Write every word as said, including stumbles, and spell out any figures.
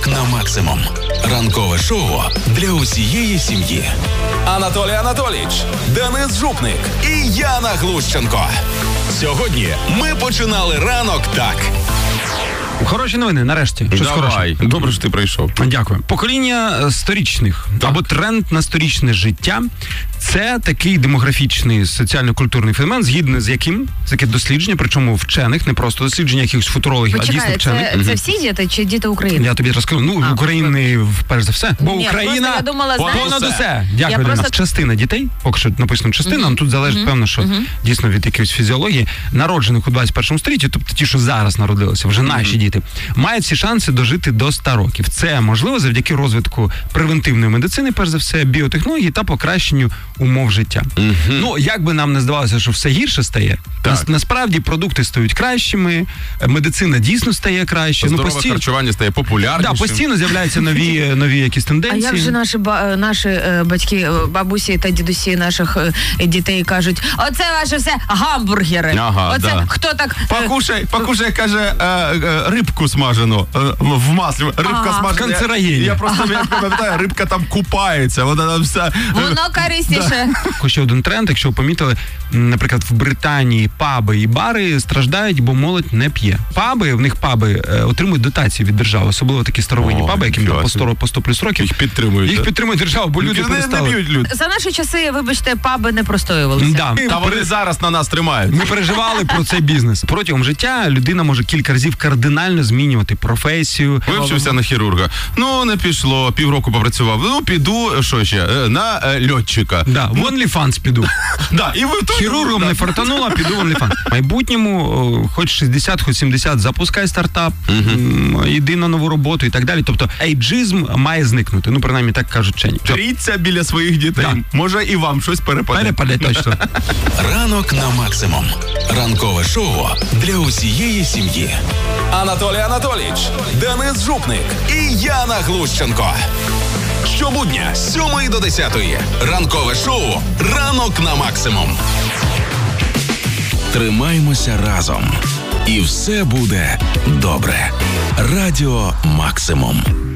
Ранок на максимум. Ранкове шоу для усієї сім'ї. Анатолій Анатолійович, Денис Жупник і Яна Глущенко. Сьогодні ми починали ранок так. Хороші новини, нарешті. Щось Давай. хороше. Добре, що ти прийшов. Дякую. Покоління сторічних Так. або тренд на сторічне життя – це такий демографічний соціально-культурний феномен, згідно з яким, таке дослідження, причому вчених, не просто дослідження якихось футурологів, а дійсно вчених. Це, це всі діти чи діти України? Я тобі розкажу. Ну, А, України, перш за все. Бо Ні, Україна просто я думала, знаєш, понад це- усе. Дякую, Я Лена. просто- Частина дітей, поки що написано частина, Мгм. але тут залежить, Мгм. певно, що Мгм. дійсно від якоїсь фізіології, народжених у двадцять першому столітті, тобто ті, що зараз народилися, вже наші діти, мають всі шанси дожити до ста років. Це можливо завдяки розвитку превентивної медицини, перш за все, біотехнології та покращенню умов життя. Ну, як би нам не здавалося, що все гірше стає, нас, насправді продукти стають кращими, медицина дійсно стає краще. Здорове ну, постійно, харчування стає популярнішим. да, постійно з'являються нові, нові якісь А тенденції. як же наші, ба- наші е, батьки, е, бабусі та дідусі наших е, дітей кажуть, оце ваше все гамбургери. Ага, оце да. хто так... е, Покушай, покушай, каже, е, е, рибку смажену е, в маслі. Рибка Ага. смажена. В канцерогені. Я, я просто я пам'ятаю, рибка там купається, вона там вся... Воно корисніше. Ще один тренд, якщо ви помітили, м, наприклад, в Британії паби і бари страждають, бо молодь не п'є. Паби, в них паби е, отримують дотації від держави, особливо такі старовинні О, паби, яким ніфіга по сто, собі. по сто плюс років. Їх підтримують. Їх да? підтримує держава, бо люди не, не перестали. б'ють люди. За наші часи, вибачте, паби не простоювалися. Да. Та вони зараз на нас тримають. Ми переживали про цей бізнес. Протягом життя людина може кілька разів кардинально змінювати професію. Вивчився на хірурга. Ну, не пішло, півроку попрацював. Ну, піду, що ще, е, на е, льотчика. Да, в OnlyFans піду. Да, і ви той- Хірургом да. не фартануло, піду в OnlyFans. В майбутньому, о, хоч шістдесят, хоч сімдесят, запускай стартап, м, йди на нову роботу і так далі. Тобто ейджизм має зникнути. Ну, принаймні, так кажуть вчені. Тріться біля своїх дітей. Да. Може і вам щось перепаде. Перепаде точно. Ранок на максимум. Ранкове шоу для усієї сім'ї. Анатолій Анатолійович, Денис Жупник і Яна Глущенко. Щобудня з сьомої до десятої. Ранкове шоу «Ранок на максимум». Тримаймося разом. І все буде добре. Радіо Максимум.